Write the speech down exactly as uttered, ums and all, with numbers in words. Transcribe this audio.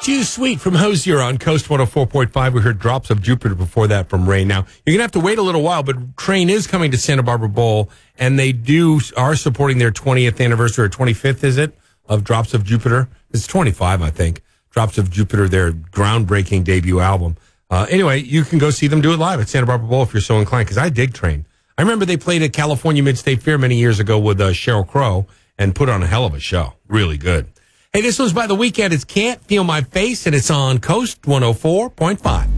Too Sweet from Hosier on Coast one oh four point five. We heard Drops of Jupiter before that from Rain. Now, you're going to have to wait a little while, but Train is coming to Santa Barbara Bowl, and they do are supporting their twentieth anniversary, or twenty-fifth, is it, of Drops of Jupiter? It's twenty-five, I think. Drops of Jupiter, their groundbreaking debut album. Uh, anyway, you can go see them do it live at Santa Barbara Bowl if you're so inclined, because I dig Train. I remember they played at California Mid-State Fair many years ago with uh, Sheryl Crow and put on a hell of a show. Really good. Hey, this one's by The Weeknd. It's Can't Feel My Face, and it's on Coast one oh four point five.